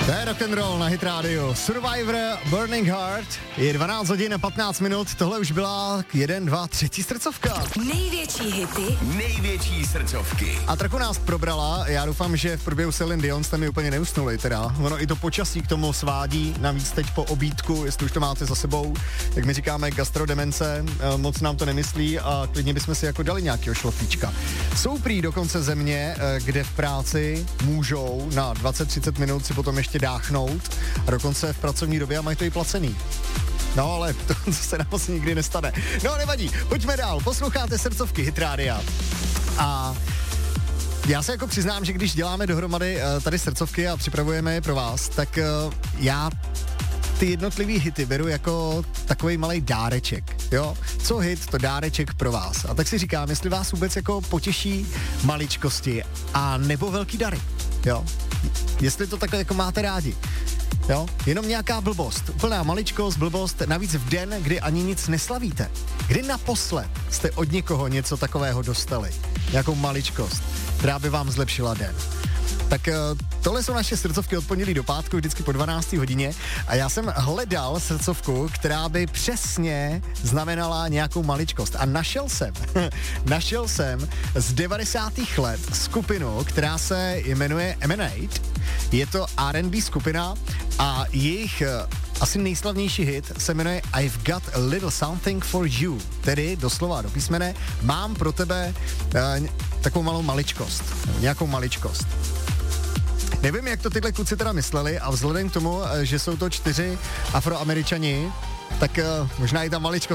To je rock'n'roll na Hit Radio. Survivor, Burning Heart. Je 12 hodin a 15 minut. Tohle už byla 1, 2, 3 srdcovka. Největší hity. Největší srdcovky. A trochu nás probrala. Já doufám, že v průběhu Celine Dion jste mi úplně neusnuli teda. Ono i to počasí k tomu svádí. Navíc teď po obídku, jestli už to máte za sebou, jak my říkáme gastrodemence, moc nám to nemyslí a klidně bychom si jako dali nějakého šlofíčka. Jsou prý dokonce země, kde v práci můžou na 20-30 minut si potom ještě dáchnout a dokonce v pracovní době a mají to i placený. No ale to se nám asi nikdy nestane. No nevadí, pojďme dál, posloucháte srdcovky Hit Rádia. A já se jako přiznám, že když děláme dohromady tady srdcovky a připravujeme je pro vás, tak já ty jednotlivý hity beru jako takovej malej dáreček, jo? Co hit, to dáreček pro vás. A tak si říkám, jestli vás vůbec jako potěší maličkosti a nebo velký dary, jo? Jestli to takhle jako máte rádi, jo? Jenom nějaká blbost, úplná maličkost, blbost, navíc v den, kdy ani nic neslavíte. Kdy naposled jste od někoho něco takového dostali, nějakou maličkost, která by vám zlepšila den. Tak tohle jsou naše srdcovky od pondělí do pátku, vždycky po 12. hodině a já jsem hledal srdcovku, která by přesně znamenala nějakou maličkost a našel jsem z 90. let skupinu, která se jmenuje Emanate. Je to R&B skupina a jejich asi nejslavnější hit se jmenuje I've Got a Little Something for You, tedy doslova do písmene mám pro tebe takovou malou maličkost, nějakou maličkost. Nevím, jak to tyhle kluci teda mysleli a vzhledem k tomu, že jsou to 4 Afroameričani, tak možná i ta maličkost